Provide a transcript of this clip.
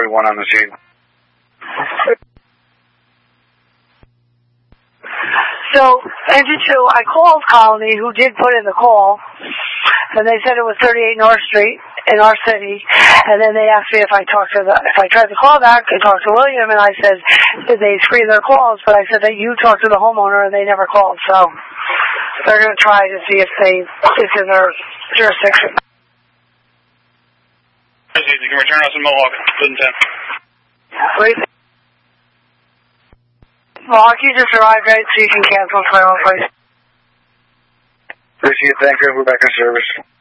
41 on the scene. So, engine 2, I called Colony, who did put in the call, and they said it was 38 North Street in our city, and then they asked me if I tried to call back and talk to William, and I said that they screened their calls, but I said that you talked to the homeowner and they never called, so they're going to try to see if it's in their jurisdiction. You can return us in Milwaukee, 10. Please. Milwaukee just arrived, right, so you can cancel 21, please. Appreciate it, thank you, we're back in service.